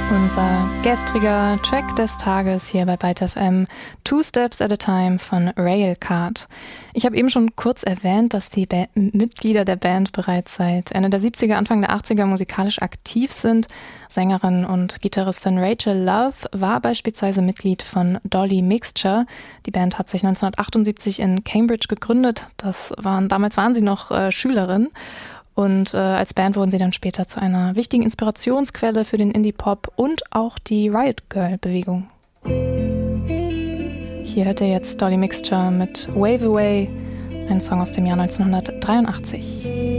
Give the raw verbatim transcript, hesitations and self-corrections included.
Unser gestriger Track des Tages hier bei Byte F M, Two Steps at a Time von Railcard. Ich habe eben schon kurz erwähnt, dass die ba- Mitglieder der Band bereits seit Ende der siebziger, Anfang der achtziger musikalisch aktiv sind. Sängerin und Gitarristin Rachel Love war beispielsweise Mitglied von Dolly Mixture. Die Band hat sich neunzehnhundertachtundsiebzig in Cambridge gegründet. Das waren, damals waren sie noch äh, Schülerin. Und äh, als Band wurden sie dann später zu einer wichtigen Inspirationsquelle für den Indie-Pop und auch die Riot Girl-Bewegung. Hier hört ihr jetzt Dolly Mixture mit Wave Away, ein Song aus dem Jahr neunzehnhundertdreiundachtzig.